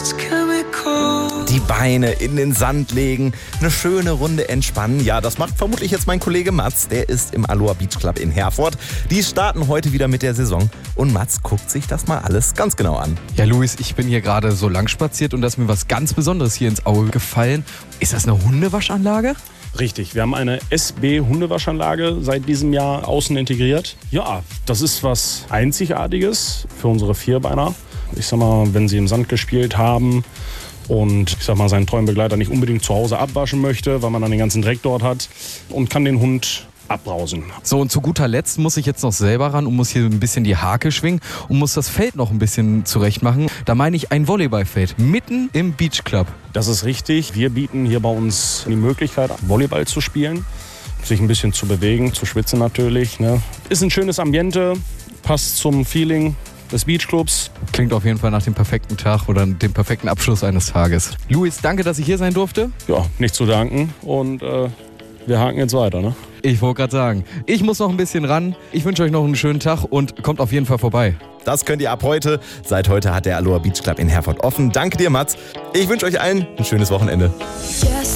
Die Beine in den Sand legen, eine schöne Runde entspannen. Ja, das macht vermutlich jetzt mein Kollege Mats. Der ist im Aloha Beach Club in Herford. Die starten heute wieder mit der Saison. Und Mats guckt sich das mal alles ganz genau an. Ja, Luis, ich bin hier gerade so lang spaziert und da ist mir was ganz Besonderes hier ins Auge gefallen. Ist das eine Hundewaschanlage? Richtig, wir haben eine SB-Hundewaschanlage seit diesem Jahr außen integriert. Ja, das ist was Einzigartiges für unsere Vierbeiner. Ich sag mal, wenn sie im Sand gespielt haben und ich sag mal, seinen treuen Begleiter nicht unbedingt zu Hause abwaschen möchte, weil man dann den ganzen Dreck dort hat und kann den Hund abbrausen. So, und zu guter Letzt muss ich jetzt noch selber ran und muss hier ein bisschen die Hake schwingen und muss das Feld noch ein bisschen zurecht machen. Da meine ich ein Volleyballfeld mitten im Beach Club. Das ist richtig. Wir bieten hier bei uns die Möglichkeit, Volleyball zu spielen, sich ein bisschen zu bewegen, zu schwitzen natürlich. Ne? Ist ein schönes Ambiente, passt zum Feeling des Beachclubs. Klingt auf jeden Fall nach dem perfekten Tag oder dem perfekten Abschluss eines Tages. Luis, danke, dass ich hier sein durfte. Ja, nicht zu danken und wir haken jetzt weiter, ne? Ich wollte gerade sagen, ich muss noch ein bisschen ran. Ich wünsche euch noch einen schönen Tag und kommt auf jeden Fall vorbei. Das könnt ihr ab heute. Seit heute hat der Aloha Beach Club in Herford offen. Danke dir, Mats. Ich wünsche euch allen ein schönes Wochenende.